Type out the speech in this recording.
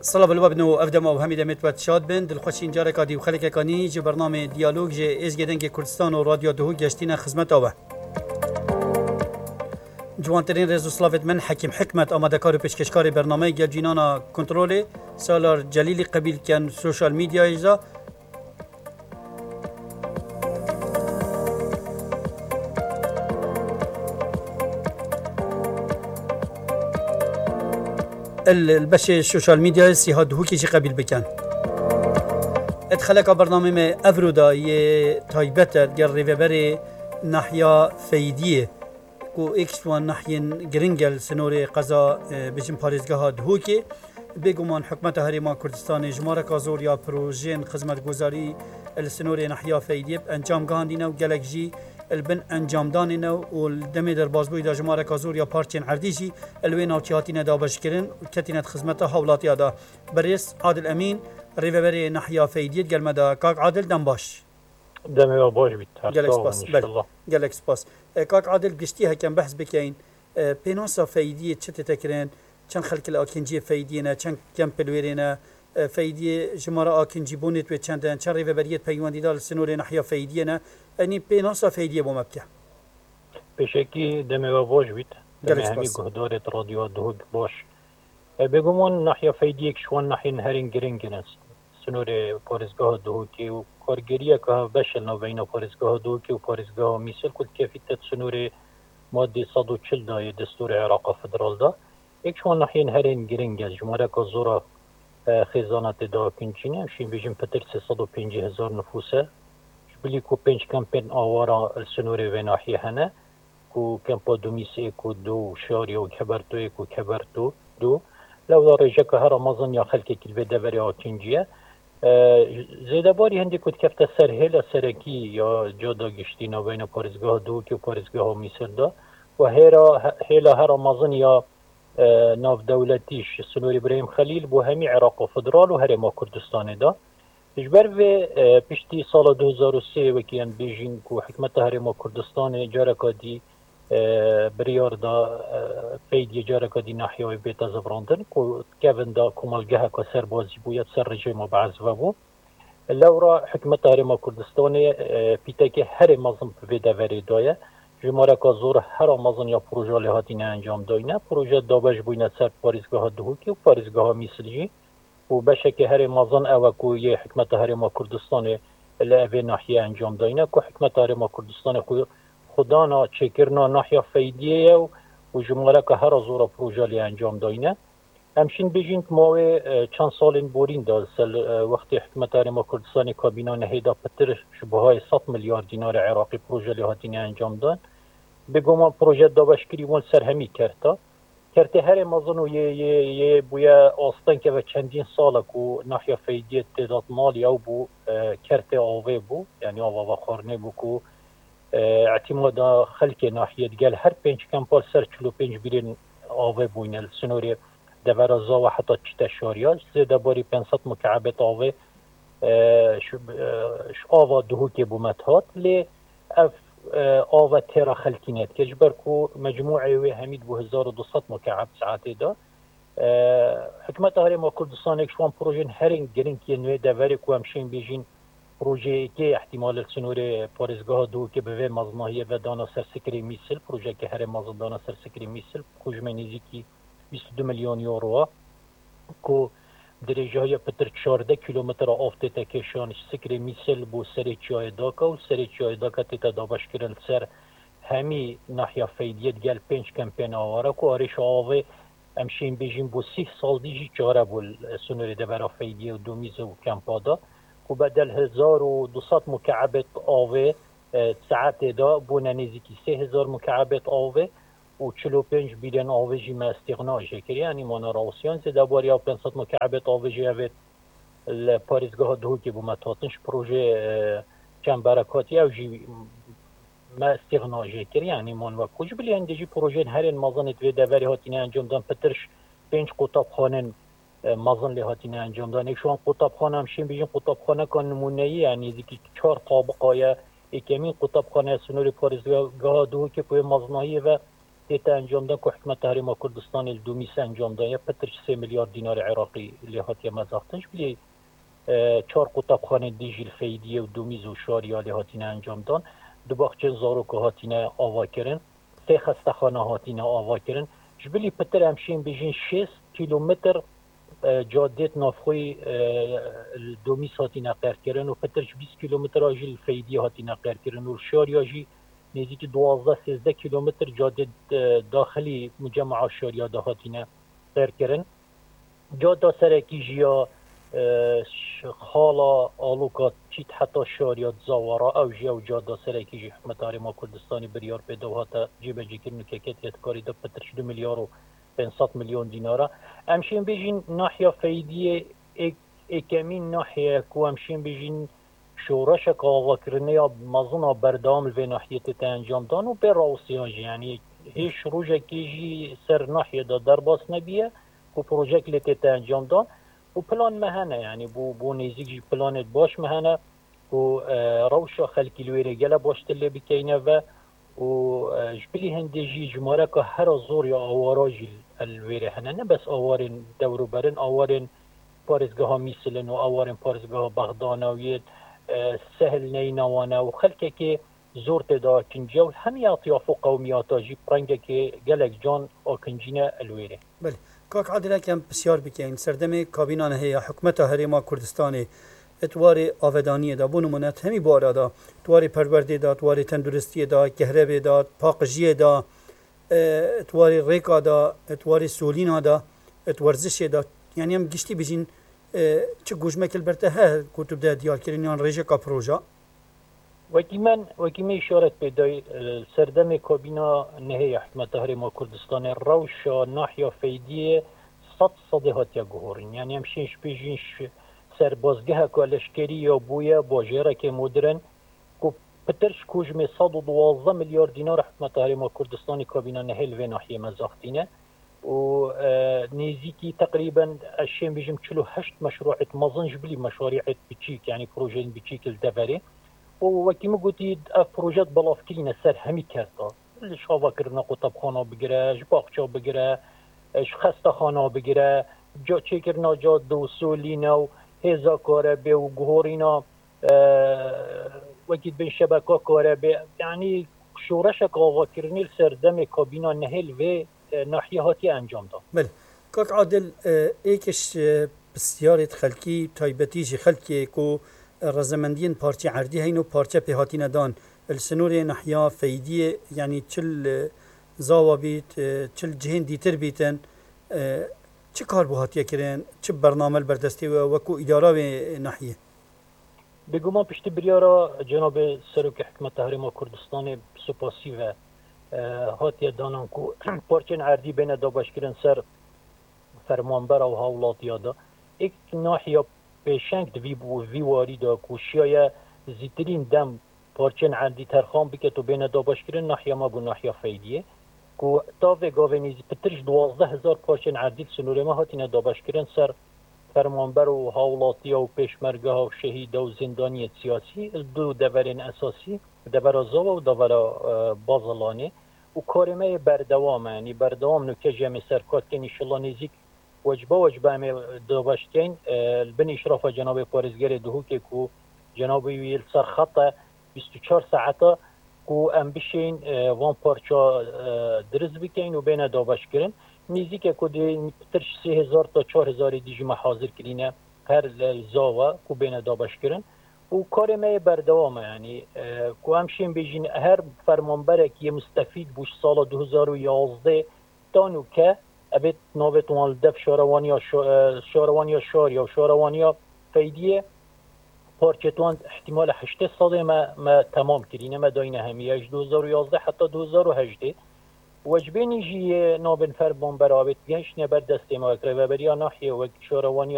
صلاة بالوابن وأفدم وهمي دمت واتشاد بن دلخوشين جارة كادي وخلق كاني جي برنامج ديالوج جي إز جدنج كردستان وراديو دهو جشتينا خدمت أوه جوانترين رزو سلافت من حكيم حكمت آمادكار و پیشکشکار برنامه گل جینانا کنترول سالار جلیلی قبیل کن سوشال میدیا ایزا البش السوشيال ميديا سيها دهوكي جي قبيل بكن ادخلك برنامج افرودا ي تايبت جر ريفبري ناحيه فيديه كو اكس وان ناحيه جرينجل سنوري قضا بجم باريزگاه دهوكي بيگومان حكومت هريما كردستان جماره كازور يا بروجين خدمت گزاري السنوري ناحيه فيديه انجام گاندينا وگلك جي البن انجام دانینا و دمی در بازبوی دا جماره کازور یا پارچین عردیجی الوین آوتیاتین دا باشکرین و کتینت خدمت حولاتی دا بریس عادل امین ریوبری نحیا فیدیت گلمه دا کاک عادل دم باش دم باش بیت گلک سپاس بله گلک سپاس کاک عادل گشتی هکم بحث بکین پیناسا فیدیت چه تکرین چند خلق الاکنجی فیدینا چند کم پلویرینا فیدی جماره آکنجی بونت و چند ریوبریت پیوندی دال سنور نحیا فیدینا اینی پیناسا فیدیه با مبکه بشکی دمی و باش بیت دمی همی گهدارت رادیو دهوگ باش بگمان نحیا فیدیه کشوان نحیا نهرین گرنگن است سنور پارزگاه دهوگی و کارگریه که بشل نو بین پارزگاه دهوگی و پارزگاه میسل کل کفیت سنور ماده 140 دای دستور عراق فدرال دا کشوان نحیا نهرین گرنگ است جماره که زورا خزانت دا کنچینه شین بیشیم پتر 350,000 نفوسه بلی کو 5 کمپین آوارا السنوری و ناحیه هنه کو کمپا دومیسی کو دو شاری و کبرتوی کو کبرتو دو لو دارجه که هر رمضان یا خلقی کلوه دوری آکنجیه زیده باری هندی کود کفت سر هیل سرکی یا جادا گشتی نوین پارزگاه دو که پارزگاه میسر دا و هیلا هر رمضان یا ناف دولتیش سنوری برایم خلیل بو همی عراق و فدرال و هرما کردستان دا اجبر و پشتی سال 2003 وکیان بیجین کو حکمت هرما کردستان جارکا دی بریار دا فیدی جارکا دی ناحیه بیت زبراندن کو کevin دا کمالگه که سربازی بوید سر رژیم بعض بو لورا حکمت هرما کردستان پیتک هر مازن به دوری دایه جماره که زور هر مازن یا پروژه لحاتی انجام داینه پروژه دابش بوینه سر پاریزگاه دهوکی و پاریزگاه میسلجی و بشک هر مازن او کو یه حکمت هرما کردستان الاوی ناحیه انجام داینه کو حکمت هرما کردستان خدانا چکرنا ناحیه فیدیه و جماره که هر زور پروژه لی انجام داینه همشین بیجین که ما چند سالین بورین دا وقتی حکمت هرما کردستان کابینا نهیدا پتر شبه های 100 میلیارد دینار عراقی پروژه لی هاتین انجام دان بگم پروژه دابش کری ون سرهمی کرده هر مازن و یه بویا آستان که و چندین ساله کو ناحیه فیدیت تعداد مالی او بو کرده آوه بو یعنی آوه و خورنه بو کو اعتماد خلق ناحیه گل هر 5 کمپال سر 45 بیرین آوه بوینه سنوری دور زاوه حتی چیت شاریاج زیده باری 500 مکعبت آوه آوه دهو که بومت لی اف آوه تیرا خلقینیت که جبر کو مجموعه و همید بو 1200 مکعب ساعتی دا حکمت هرما کردستان اکشوان پروژین هرین گرین که نوی دوری کو همشین بیجین پروژه که احتمال سنور پارزگاه دو که به مزناهیه و دانا سرسکری میسل پروژه که هر مزن دانا سرسکری میسل حجم نزدیکی 22 میلیون یورو کو درجه های پتر 14 کیلومتر آفته تکشان سکری میسل بو سریچای داکا و سریچای داکا تیتا دابش کرن سر همی ناحیه فیدیت گل 5 کمپین آواره کو آرش آوه همشین بیجین بو 30 سال دیجی چاره بو سنوری دبرا فیدیه و دومیز و کمپادا و بدل 1200 مکعبت آوه ساعت دا بو نزدیکی 3000 مکعبت آوه و 45 بیلیون آوه جی ما استغنا جکری یعنی مانا راوسیان زده باری 500 مکعبت آوه جی اوید پاریزگاه دهو که بو متاتنش پروژه چند برکاتی او جی ما استغنا جکری یعنی مان و کج بلی اندجی پروژه هر مازنت و دوری هاتین انجام دان پترش 5 قطاب خانن مازن لهاتین انجام دان شوان قطاب خانه همشین بیجین قطاب خانه کن نمونه‌ای یعنی دیگه 4 طابقه یکمین قطاب خانه سنوری پاریزگاه دو که پوی مازنایی و تيتا انجام دا که حکمت هرما کردستان الدومیس انجام دا یا پترش 3 میلیارد دینار عراقی لهاتیا مزاختنش بلی 4 قطبخانه دیجیل فیدیه و دومیز و شاریا لهاتینه انجام دان 2 باغچه زارو که هاتینه آوا کرن 3 خستخانه هاتینه آوا کرن جبلی پتر همشین بجین 6 کیلومتر جادت نافخوی دومیس هاتینه قیر کرن و پترش 20 کیلومتر آجیل فیدیه هاتینه قیر کرن و شاریا جی نزدیک 12-13 کیلومتر جاده داخلی مجمع شاریا دهاتینه قیر کرن جاده سرکی جیا خالا آلوکات چیت حتی شاریات زوارا او جیا و جاده سرکی جی حکمت هرما کردستانی بریار پیدا و حتی جیبه جی کرنو که کتیت کاری دا پترش 2 میلیار و 500 میلیون دیناره همشین بیجین ناحیه فیدیه اکمین ناحیه که همشین بیجین شورش که آقا کرنه یا مزونا بردام الوی ناحیه تا انجام دان و بر راوسیان جی یعنی هیچ روژه که جی سر ناحیه دا در باس نبیه که پروژه که تا انجام دان و پلان مهنه یعنی بو نزدیک جی پلانت باش مهنه و روشا خلکی لویره گله باش تله بکینه و جبلی هنده جی جماره که هر زور یا آوارا جی الویره هنه نه بس آوارن دورو برن آوارن پارزگاه ها میسلن و آوارن پارزگاه بغدانویت سهل نینوانه و خلکه که زور تدا کنجا و همی اطیاف و قومیاتا جی پرنگه که گلک جان آکنجینه الویره. بله کاک عادل کم بسیار بکن سردم کابینان هیا حکمت هرما کردستان اتوار آودانی دا بو نمونت همی بارا دا اتوار پرورده دا اتوار تندرستی دا کهربه دا پاقجی دا اتوار ریکا دا اتوار سولینا دا اتورزش دا یعنی هم گشتی بجین چه گوشمکل برته ها کتب دا دیار کرنیان ریجه کا پروژا وکی من اشارت پیدای سردم کابینا نهی حکمت هرما کردستان روشا ناحیه فیدیه 100 هاتیا گهورین یعنی همشینش بیجینش سربازگاه که لشکری یا بویا باجره که مدرن که پترش کجمه 112 میلیارد دینار حکمت هرما کردستان کابینا نهی الوی ناحیه مزاختینه و نزیکی تقریبا اشیم بیجیم 48 مشروعات مزنج بلی مشاريعات بچیک یعنی پروژه بچیک الدبره وكما قلتي بروجات بلاف كلينا سر همي كارتا شافا كرنا قطبخانه بگیره باغچه بگیره خستخانه بگیره جا چه کرنا جا دوسولینا و هزا کاره به و گهورینا وكيد بين شبكه كهرباء يعني شورش قاوا كرنيل سردم كابينا نهل و ناحيه هاتي انجام داد. بله کاک عادل ایکش بسیارت خلکی تایبتیجی خلکی کو رزمندین پارچه عردی هینو پارچه پیهاتین دان السنور نحیا فیدی یعنی چل زاوا بیت چل جهین دیتر بیتن چه کار بو هاتیه کرن چه برنامه بردستی و وکو اداره ناحیه بگومان پشت بریارا جناب سروک حکمت هرما کردستان سپاسی و هاتیه دانان کو پارچه عردی بین دابش کرن سر فرمانبر و هاولات یادا ایک ناحیه پیشنگ دوی بو وی واری دا کوشیای زیترین دم پارچن عندی ترخان بکت و بین دابش کرن ناحیه ما بو ناحیه فیدیه کو تاوه گاوه نیزی پترش 12,000 پارچن عندی سنوره ما هاتین دابش کرن سر فرمانبر و هاولاتی و پیشمرگه و شهید و زندانی سیاسی دو دورین اساسی دور زاوه و دور بازلانه و کارمه بردوام یعنی بردوام نکه جمع سرکات که انشالله نزیک وجبه همه دابش کن بن اشراف جناب پارزگر دهو که کو جناب ویل سر خط 24 ساعته کو ام بشین وان پارچا درز بکن و بین دابش کرن نیزی که کو دی ترش 3000 تا 4000 دیجی حاضر کرینه هر زاوه کو بین دابش کرن و کار ما بردوام یعنی کو همشین بجین هر فرمانبر که مستفید بوش سال 2011 تانو که ابد نوبت والدف شاروانیا شاریا و شاروانیا فیدیه پارچتوان احتمال 8 ساله ما تمام کرینه ما داینه همیش 2011 حتی 2018 وجبینی جی نوبن فرمان برابط گنش نبر دسته ما اکره و بریا ناحیه و شاروانیا